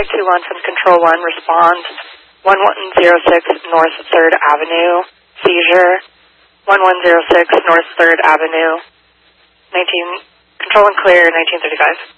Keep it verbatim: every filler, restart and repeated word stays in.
two one from Control one, respond. one one zero six North third Avenue, seizure. one one zero six North third Avenue, nineteen, Control one clear, nineteen thirty-five.